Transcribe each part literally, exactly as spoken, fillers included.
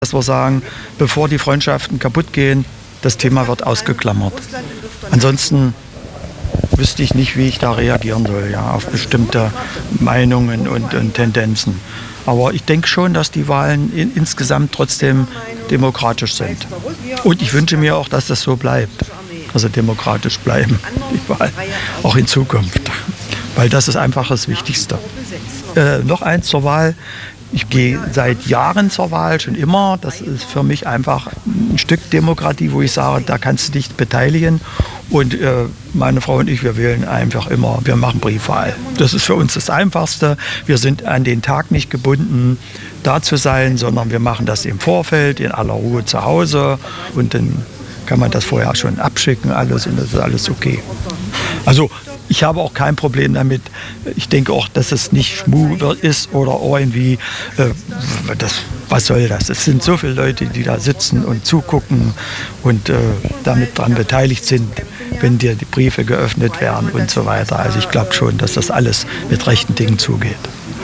Dass wir sagen, bevor die Freundschaften kaputt gehen, das Thema wird ausgeklammert. Ansonsten wüsste ich nicht, wie ich da reagieren soll, ja, auf bestimmte Meinungen und, und Tendenzen. Aber ich denke schon, dass die Wahlen in, insgesamt trotzdem demokratisch sind. Und ich wünsche mir auch, dass das so bleibt. Also demokratisch bleiben, die Wahlen, auch in Zukunft. Weil das ist einfach das Wichtigste. Äh, noch eins zur Wahl. Ich gehe seit Jahren zur Wahl, schon immer. Das ist für mich einfach ein Stück Demokratie, wo ich sage, da kannst du dich beteiligen. Und äh, meine Frau und ich, wir wählen einfach immer, wir machen Briefwahl. Das ist für uns das Einfachste. Wir sind an den Tag nicht gebunden, da zu sein, sondern wir machen das im Vorfeld, in aller Ruhe zu Hause. Und dann kann man das vorher schon abschicken, alles, und das ist alles okay. Also ich habe auch kein Problem damit. Ich denke auch, dass es nicht Schmu ist oder irgendwie, äh, das, was soll das? Es sind so viele Leute, die da sitzen und zugucken und äh, damit daran beteiligt sind, wenn dir die Briefe geöffnet werden und so weiter. Also ich glaube schon, dass das alles mit rechten Dingen zugeht.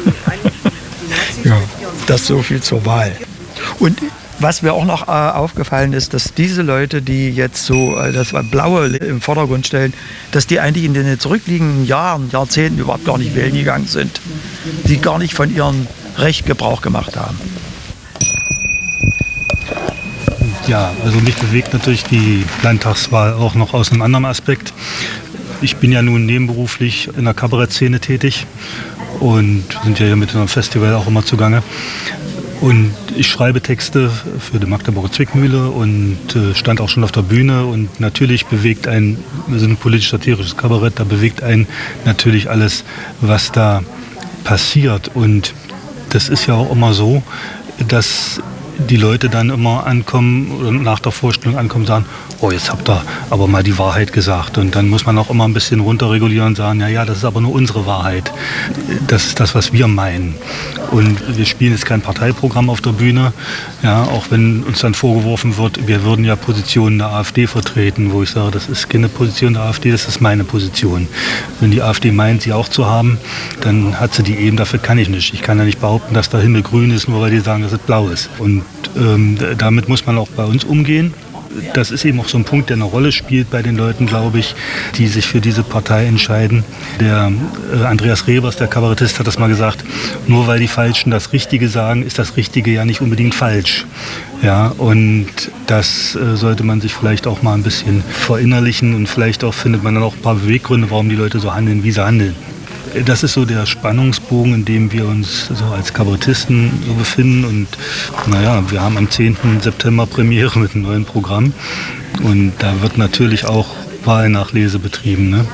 Ja, das so viel zur Wahl. Und was mir auch noch äh, aufgefallen ist, dass diese Leute, die jetzt so äh, das Blaue im Vordergrund stellen, dass die eigentlich in den zurückliegenden Jahren, Jahrzehnten überhaupt gar nicht wählen gegangen sind. Die gar nicht von ihrem Recht Gebrauch gemacht haben. Ja, also mich bewegt natürlich die Landtagswahl auch noch aus einem anderen Aspekt. Ich bin ja nun nebenberuflich in der Kabarettszene tätig und sind ja hier mit einem Festival auch immer zugange. Und ich schreibe Texte für die Magdeburger Zwickmühle und äh, stand auch schon auf der Bühne. Und natürlich bewegt einen, wir sind ein politisch-satirisches Kabarett, da bewegt einen natürlich alles, was da passiert. Und das ist ja auch immer so, dass die Leute dann immer ankommen oder nach der Vorstellung ankommen und sagen, oh, jetzt habt ihr aber mal die Wahrheit gesagt. Und dann muss man auch immer ein bisschen runterregulieren und sagen, ja, ja, das ist aber nur unsere Wahrheit. Das ist das, was wir meinen. Und wir spielen jetzt kein Parteiprogramm auf der Bühne, ja, auch wenn uns dann vorgeworfen wird, wir würden ja Positionen der AfD vertreten, wo ich sage, das ist keine Position der AfD, das ist meine Position. Wenn die AfD meint, sie auch zu haben, dann hat sie die eben, dafür kann ich nicht. Ich kann ja nicht behaupten, dass der Himmel grün ist, nur weil die sagen, dass es blau ist. Und ähm, damit muss man auch bei uns umgehen. Das ist eben auch so ein Punkt, der eine Rolle spielt bei den Leuten, glaube ich, die sich für diese Partei entscheiden. Der äh, Andreas Rebers, der Kabarettist, hat das mal gesagt, nur weil die Falschen das Richtige sagen, ist das Richtige ja nicht unbedingt falsch. Ja, und das äh, sollte man sich vielleicht auch mal ein bisschen verinnerlichen und vielleicht auch findet man dann auch ein paar Beweggründe, warum die Leute so handeln, wie sie handeln. Das ist so der Spannungsbogen, in dem wir uns so als Kabarettisten so befinden. Und naja, wir haben am zehnten September Premiere mit einem neuen Programm. Und da wird natürlich auch Wahlnachlese betrieben. Ne?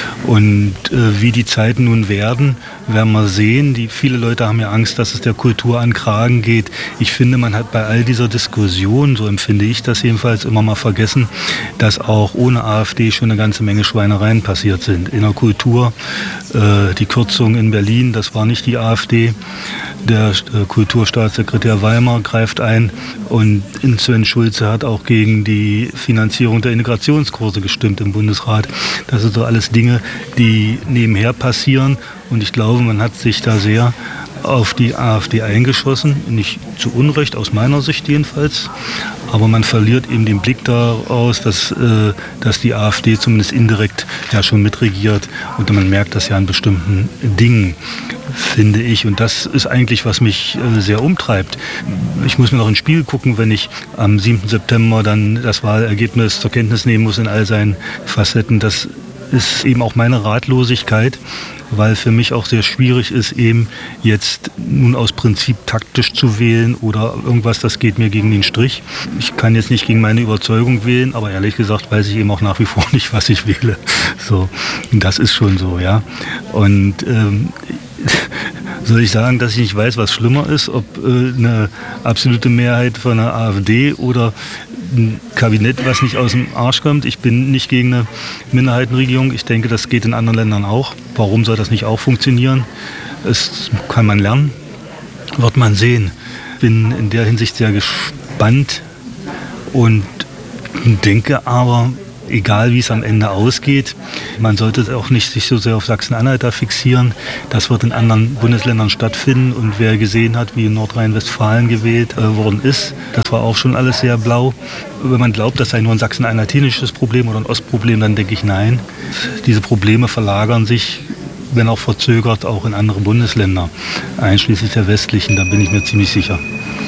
Und äh, wie die Zeiten nun werden, werden wir sehen. Die, viele Leute haben ja Angst, dass es der Kultur an den Kragen geht. Ich finde, man hat bei all dieser Diskussion, so empfinde ich das jedenfalls, immer mal vergessen, dass auch ohne AfD schon eine ganze Menge Schweinereien passiert sind. In der Kultur, äh, die Kürzung in Berlin, das war nicht die AfD. Der äh, Kulturstaatssekretär Weimar greift ein und Sven Schulze hat auch gegen die Finanzierung der Integrationskurse gestimmt im Bundesrat. Das sind so alles Dinge, die nebenher passieren und ich glaube, man hat sich da sehr auf die AfD eingeschossen, nicht zu Unrecht, aus meiner Sicht jedenfalls, aber man verliert eben den Blick daraus, dass, äh, dass die AfD zumindest indirekt ja schon mitregiert und man merkt das ja an bestimmten Dingen, finde ich. Und das ist eigentlich, was mich äh, sehr umtreibt. Ich muss mir noch ins Spiel gucken, wenn ich am siebten September dann das Wahlergebnis zur Kenntnis nehmen muss in all seinen Facetten. Das ist eben auch meine Ratlosigkeit, weil für mich auch sehr schwierig ist, eben jetzt nun aus Prinzip taktisch zu wählen oder irgendwas, das geht mir gegen den Strich. Ich kann jetzt nicht gegen meine Überzeugung wählen, aber ehrlich gesagt weiß ich eben auch nach wie vor nicht, was ich wähle. So, das ist schon so, ja. Und ähm, soll ich sagen, dass ich nicht weiß, was schlimmer ist, ob äh, eine absolute Mehrheit von der AfD oder ein Kabinett, was nicht aus dem Arsch kommt. Ich bin nicht gegen eine Minderheitenregierung. Ich denke, das geht in anderen Ländern auch. Warum soll das nicht auch funktionieren? Das kann man lernen, wird man sehen. Bin in der Hinsicht sehr gespannt und denke aber, egal wie es am Ende ausgeht, man sollte auch nicht sich so sehr auf Sachsen-Anhalt da fixieren. Das wird in anderen Bundesländern stattfinden und wer gesehen hat, wie in Nordrhein-Westfalen gewählt äh, worden ist, das war auch schon alles sehr blau. Wenn man glaubt, das sei nur ein sachsen-anhaltinisches Problem oder ein Ostproblem, dann denke ich nein. Diese Probleme verlagern sich, wenn auch verzögert, auch in andere Bundesländer, einschließlich der westlichen, da bin ich mir ziemlich sicher.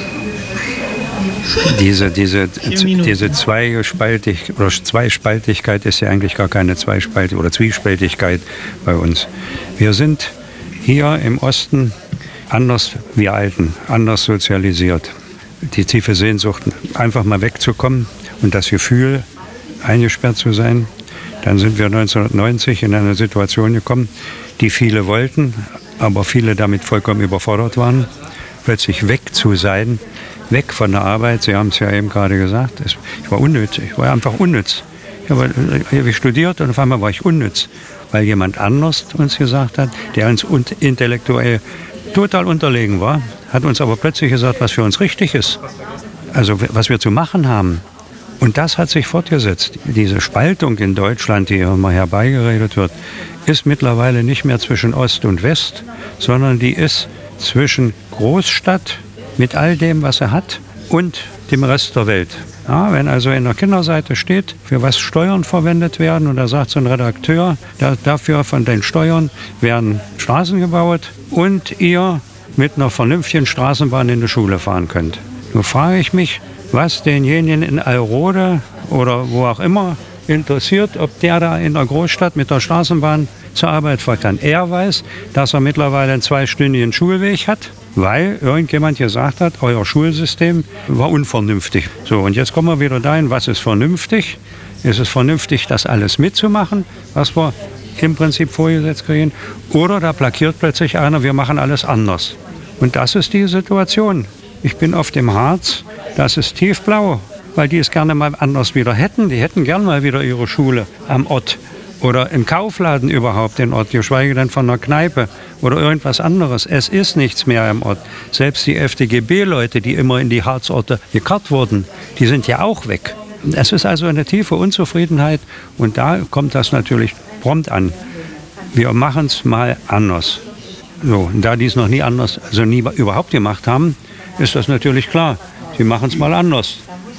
Diese, diese, diese Zweispaltig, oder Zweispaltigkeit ist ja eigentlich gar keine Zweispaltigkeit oder Zwiespältigkeit bei uns. Wir sind hier im Osten anders, wir Alten, anders sozialisiert. Die tiefe Sehnsucht, einfach mal wegzukommen und das Gefühl, eingesperrt zu sein. Dann sind wir neunzehnhundertneunzig in eine Situation gekommen, die viele wollten, aber viele damit vollkommen überfordert waren, plötzlich weg zu sein, weg von der Arbeit. Sie haben es ja eben gerade gesagt, ich war unnütz, ich war einfach unnütz. Ich habe, ich habe studiert und auf einmal war ich unnütz, weil jemand anders uns gesagt hat, der uns intellektuell total unterlegen war, hat uns aber plötzlich gesagt, was für uns richtig ist, also was wir zu machen haben. Und das hat sich fortgesetzt. Diese Spaltung in Deutschland, die immer herbeigeredet wird, ist mittlerweile nicht mehr zwischen Ost und West, sondern die ist zwischen Großstadt mit all dem, was er hat, und dem Rest der Welt. Ja, wenn also in der Kinderseite steht, für was Steuern verwendet werden, und da sagt so ein Redakteur, da, dafür von den Steuern werden Straßen gebaut und ihr mit einer vernünftigen Straßenbahn in die Schule fahren könnt. Nun frage ich mich, was denjenigen in Alrode oder wo auch immer interessiert, ob der da in der Großstadt mit der Straßenbahn zur Arbeit fahren kann. Er weiß, dass er mittlerweile einen zweistündigen Schulweg hat, weil irgendjemand gesagt hat, euer Schulsystem war unvernünftig. So, und jetzt kommen wir wieder dahin, was ist vernünftig? Ist es vernünftig, das alles mitzumachen, was wir im Prinzip vorgesetzt kriegen? Oder da plakiert plötzlich einer, wir machen alles anders. Und das ist die Situation. Ich bin auf dem Harz, das ist tiefblau, weil die es gerne mal anders wieder hätten. Die hätten gerne mal wieder ihre Schule am Ort oder im Kaufladen überhaupt den Ort, geschweige denn von einer Kneipe oder irgendwas anderes. Es ist nichts mehr im Ort. Selbst die F D G B-Leute, die immer in die Harzorte gekarrt wurden, die sind ja auch weg. Es ist also eine tiefe Unzufriedenheit und da kommt das natürlich prompt an. Wir machen es mal anders. So, und da die es noch nie anders, also nie überhaupt gemacht haben, ist das natürlich klar. Sie machen es mal anders.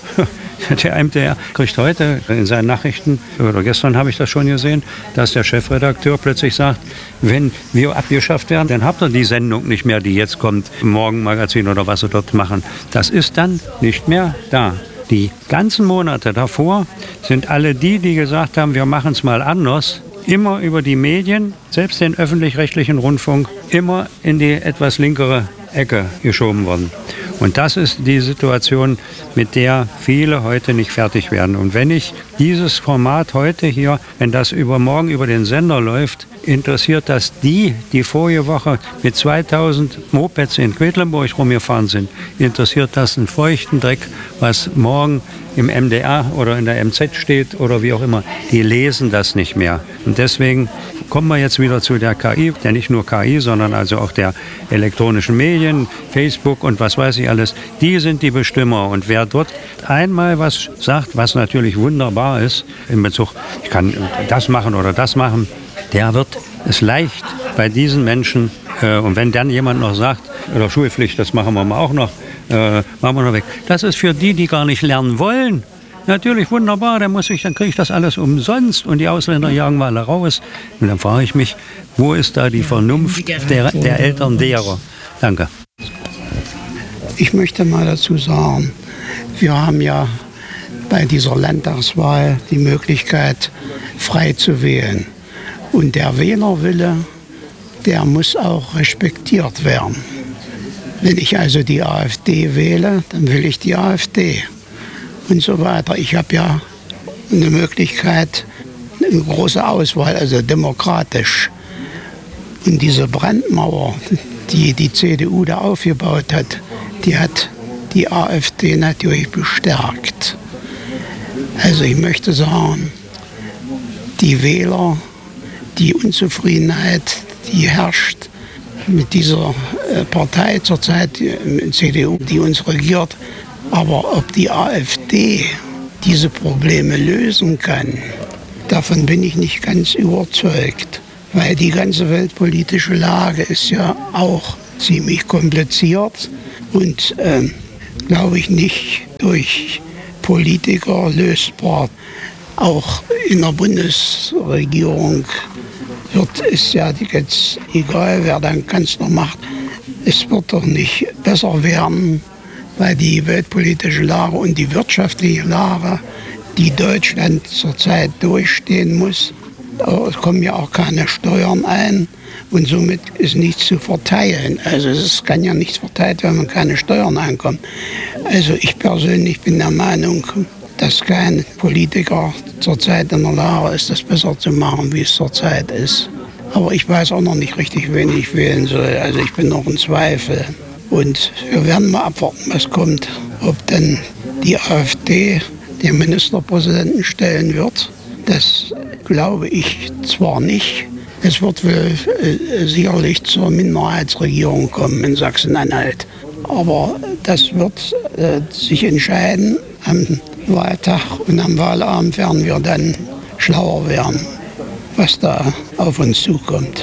Der M D R kriegt heute in seinen Nachrichten, oder gestern habe ich das schon gesehen, dass der Chefredakteur plötzlich sagt, wenn wir abgeschafft werden, dann habt ihr die Sendung nicht mehr, die jetzt kommt, Morgenmagazin oder was sie dort machen. Das ist dann nicht mehr da. Die ganzen Monate davor sind alle die, die gesagt haben, wir machen es mal anders, immer über die Medien, selbst den öffentlich-rechtlichen Rundfunk, immer in die etwas linkere Ecke geschoben worden. Und das ist die Situation, mit der viele heute nicht fertig werden. Und wenn ich dieses Format heute hier, wenn das übermorgen über den Sender läuft, interessiert das die, die vorige Woche mit zweitausend Mopeds in Quedlinburg rumgefahren sind, interessiert das einen feuchten Dreck, was morgen im M D R oder in der M Z steht oder wie auch immer. Die lesen das nicht mehr. Und deswegen kommen wir jetzt wieder zu der K I, der nicht nur K I, sondern also auch der elektronischen Medien, Facebook und was weiß ich alles. Die sind die Bestimmer. Und wer dort einmal was sagt, was natürlich wunderbar ist, in Bezug, ich kann das machen oder das machen, der wird es leicht bei diesen Menschen. Äh, und wenn dann jemand noch sagt, oder Schulpflicht, das machen wir mal auch noch, äh, machen wir noch weg. Das ist für die, die gar nicht lernen wollen. Natürlich wunderbar, dann muss ich, dann kriege ich das alles umsonst und die Ausländer jagen wir alle raus. Und dann frage ich mich, wo ist da die Vernunft der, der Eltern derer? Danke. Ich möchte mal dazu sagen, wir haben ja bei dieser Landtagswahl die Möglichkeit, frei zu wählen. Und der Wählerwille, der muss auch respektiert werden. Wenn ich also die AfD wähle, dann will ich die AfD. Und so weiter. Ich habe ja eine Möglichkeit, eine große Auswahl, also demokratisch. Und diese Brandmauer, die die C D U da aufgebaut hat, die hat die AfD natürlich bestärkt. Also ich möchte sagen, die Wähler, die Unzufriedenheit, die herrscht mit dieser Partei zurzeit, C D U, die uns regiert, aber ob die AfD diese Probleme lösen kann, davon bin ich nicht ganz überzeugt. Weil die ganze weltpolitische Lage ist ja auch ziemlich kompliziert und äh, glaube ich nicht durch Politiker lösbar. Auch in der Bundesregierung wird es ja jetzt egal, wer dann Kanzler macht, es wird doch nicht besser werden, weil die weltpolitische Lage und die wirtschaftliche Lage, die Deutschland zurzeit durchstehen muss, es kommen ja auch keine Steuern ein und somit ist nichts zu verteilen. Also es kann ja nichts verteilt, wenn man keine Steuern einkommt. Also ich persönlich bin der Meinung, dass kein Politiker zurzeit in der Lage ist, das besser zu machen, wie es zurzeit ist. Aber ich weiß auch noch nicht richtig, wen ich wählen soll. Also ich bin noch in Zweifel. Und wir werden mal abwarten, was kommt. Ob denn die AfD den Ministerpräsidenten stellen wird, das glaube ich zwar nicht. Es wird wohl äh, sicherlich zur Minderheitsregierung kommen in Sachsen-Anhalt. Aber das wird äh, sich entscheiden. Am Wahltag und am Wahlabend werden wir dann schlauer werden, was da auf uns zukommt.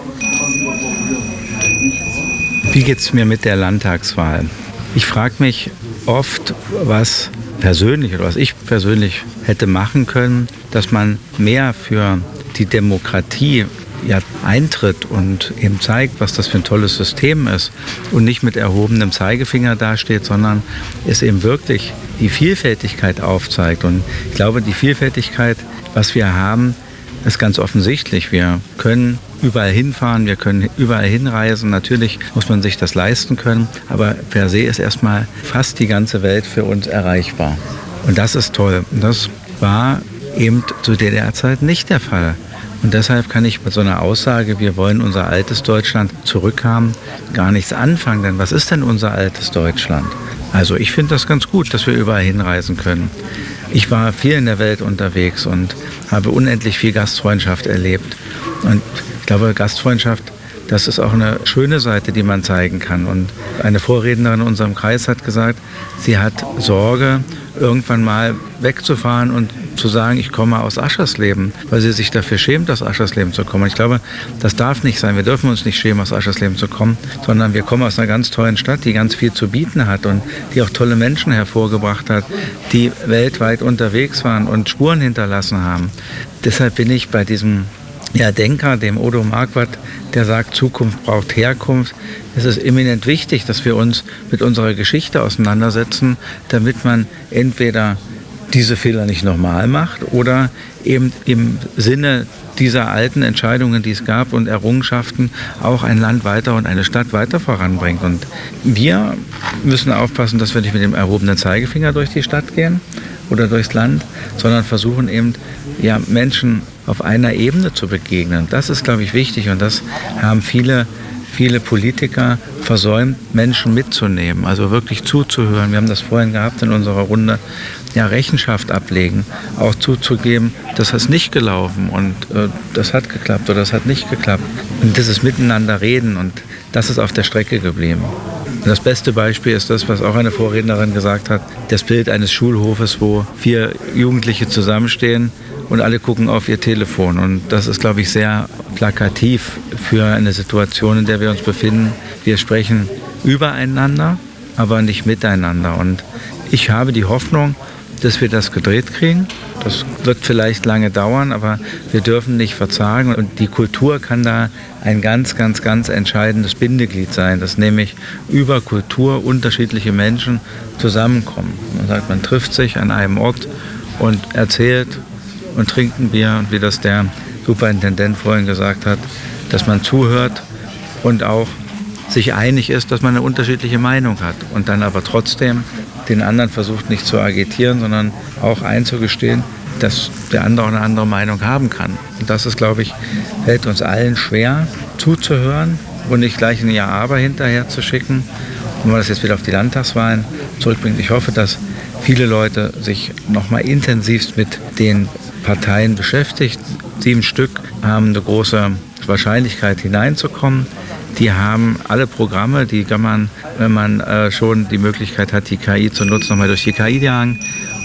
Wie geht es mir mit der Landtagswahl? Ich frage mich oft, was persönlich oder was ich persönlich hätte machen können, dass man mehr für die Demokratie ja, eintritt und eben zeigt, was das für ein tolles System ist und nicht mit erhobenem Zeigefinger dasteht, sondern es eben wirklich die Vielfältigkeit aufzeigt. Und ich glaube, die Vielfältigkeit, was wir haben, ist ganz offensichtlich. Wir können überall hinfahren, wir können überall hinreisen. Natürlich muss man sich das leisten können, aber per se ist erstmal fast die ganze Welt für uns erreichbar. Und das ist toll. Das war eben zu D D R-Zeit nicht der Fall. Und deshalb kann ich mit so einer Aussage, wir wollen unser altes Deutschland zurückhaben, gar nichts anfangen. Denn was ist denn unser altes Deutschland? Also ich finde das ganz gut, dass wir überall hinreisen können. Ich war viel in der Welt unterwegs und habe unendlich viel Gastfreundschaft erlebt. Und ich glaube, Gastfreundschaft, das ist auch eine schöne Seite, die man zeigen kann. Und eine Vorrednerin in unserem Kreis hat gesagt, sie hat Sorge, irgendwann mal wegzufahren und zu sagen, ich komme aus Aschersleben, weil sie sich dafür schämt, aus Aschersleben zu kommen. Und ich glaube, das darf nicht sein. Wir dürfen uns nicht schämen, aus Aschersleben zu kommen, sondern wir kommen aus einer ganz tollen Stadt, die ganz viel zu bieten hat und die auch tolle Menschen hervorgebracht hat, die weltweit unterwegs waren und Spuren hinterlassen haben. Deshalb bin ich bei diesem ja, Denker, dem Odo Marquardt, der sagt, Zukunft braucht Herkunft. Es ist eminent wichtig, dass wir uns mit unserer Geschichte auseinandersetzen, damit man entweder diese Fehler nicht nochmal macht oder eben im Sinne dieser alten Entscheidungen, die es gab und Errungenschaften, auch ein Land weiter und eine Stadt weiter voranbringt. Und wir müssen aufpassen, dass wir nicht mit dem erhobenen Zeigefinger durch die Stadt gehen oder durchs Land, sondern versuchen eben, ja, Menschen auf einer Ebene zu begegnen. Das ist, glaube ich, wichtig und das haben viele, viele Politiker versäumt, Menschen mitzunehmen, also wirklich zuzuhören. Wir haben das vorhin gehabt in unserer Runde, ja, Rechenschaft ablegen, auch zuzugeben, das ist nicht gelaufen und äh, das hat geklappt oder das hat nicht geklappt. Und dieses Miteinander reden und das ist auf der Strecke geblieben. Und das beste Beispiel ist das, was auch eine Vorrednerin gesagt hat, das Bild eines Schulhofes, wo vier Jugendliche zusammenstehen und alle gucken auf ihr Telefon. Und das ist, glaube ich, sehr plakativ für eine Situation, in der wir uns befinden. Wir sprechen übereinander, aber nicht miteinander. Und ich habe die Hoffnung, dass wir das gedreht kriegen. Das wird vielleicht lange dauern, aber wir dürfen nicht verzagen. Und die Kultur kann da ein ganz, ganz, ganz entscheidendes Bindeglied sein, dass nämlich über Kultur unterschiedliche Menschen zusammenkommen. Man sagt, man trifft sich an einem Ort und erzählt und trinkt ein Bier. Und wie das der Superintendent vorhin gesagt hat, dass man zuhört und auch sich einig ist, dass man eine unterschiedliche Meinung hat und dann aber trotzdem den anderen versucht nicht zu agitieren, sondern auch einzugestehen, dass der andere auch eine andere Meinung haben kann. Und das ist, glaube ich, fällt uns allen schwer, zuzuhören und nicht gleich ein Ja-Aber hinterher zu schicken. Und wenn man das jetzt wieder auf die Landtagswahlen zurückbringt, ich hoffe, dass viele Leute sich noch mal intensivst mit den Parteien beschäftigt. Sieben Stück haben eine große Wahrscheinlichkeit hineinzukommen. Die haben alle Programme, die kann man, wenn man äh, schon die Möglichkeit hat, die K I zu nutzen, nochmal durch die K I jagen.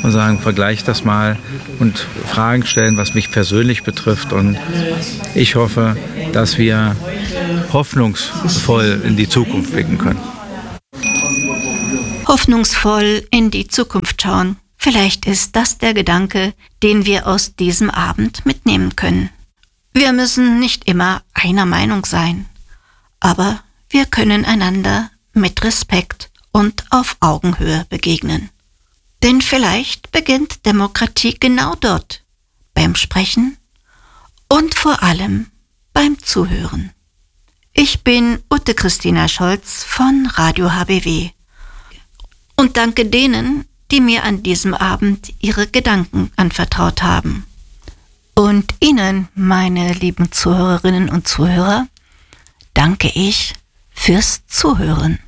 und sagen, vergleich das mal und Fragen stellen, was mich persönlich betrifft. Und ich hoffe, dass wir hoffnungsvoll in die Zukunft blicken können. Hoffnungsvoll in die Zukunft schauen. Vielleicht ist das der Gedanke, den wir aus diesem Abend mitnehmen können. Wir müssen nicht immer einer Meinung sein, aber wir können einander mit Respekt und auf Augenhöhe begegnen. Denn vielleicht beginnt Demokratie genau dort, beim Sprechen und vor allem beim Zuhören. Ich bin Ute Christina Scholz von Radio H B W und danke denen, die mir an diesem Abend ihre Gedanken anvertraut haben. Und Ihnen, meine lieben Zuhörerinnen und Zuhörer, danke ich fürs Zuhören.